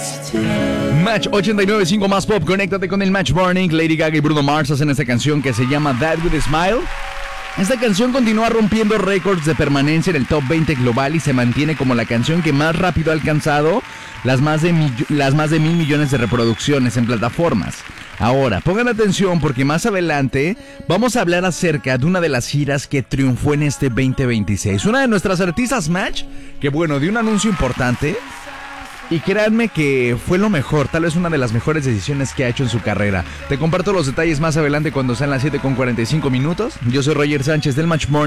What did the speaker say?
Match 89.5 más pop, conéctate con el Match Morning. Lady Gaga y Bruno Mars hacen esta canción que se llama That With A Smile. Esta canción continúa rompiendo récords de permanencia en el top 20 global y se mantiene como la canción que más rápido ha alcanzado las más de 1,000 millones de reproducciones en plataformas. Ahora, pongan atención porque más adelante vamos a hablar acerca de una de las giras que triunfó en este 2026. Una de nuestras artistas Match, que bueno, dio un anuncio importante. Y créanme que fue lo mejor, tal vez una de las mejores decisiones que ha hecho en su carrera. Te comparto los detalles más adelante cuando sean las 7:45 minutos. Yo soy Roger Sánchez del Match Morning.